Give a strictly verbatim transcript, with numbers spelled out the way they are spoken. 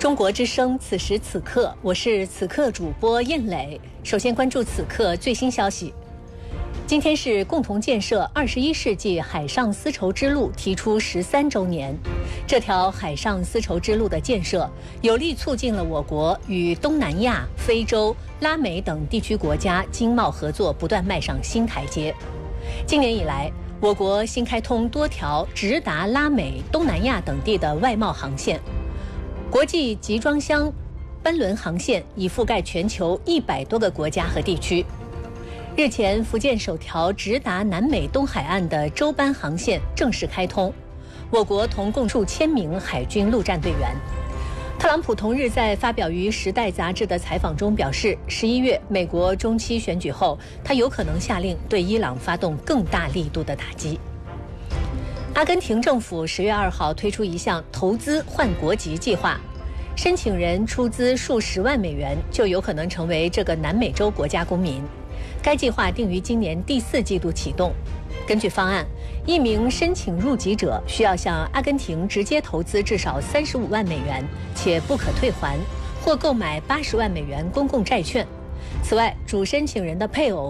中国之声，此时此刻，我是此刻主播燕磊。首先关注此刻最新消息。今天是共同建设二十一世纪海上丝绸之路提出十三周年。这条海上丝绸之路的建设，有力促进了我国与东南亚、非洲、拉美等地区国家经贸合作不断迈上新台阶。今年以来，我国新开通多条直达拉美、东南亚等地的外贸航线。国际集装箱班轮航线已覆盖全球一百多个国家和地区。日前，福建首条直达南美东海岸的洲班航线正式开通，我国同共数千名海军陆战队员。特朗普同日在发表于《时代》杂志的采访中表示，十一月美国中期选举后，他有可能下令对伊朗发动更大力度的打击。阿根廷政府十月二号推出一项投资换国籍计划，申请人出资数十万美元就有可能成为这个南美洲国家公民。该计划定于今年第四季度启动。根据方案，一名申请入籍者需要向阿根廷直接投资至少三十五万美元，且不可退还，或购买八十万美元公共债券。此外，主申请人的配偶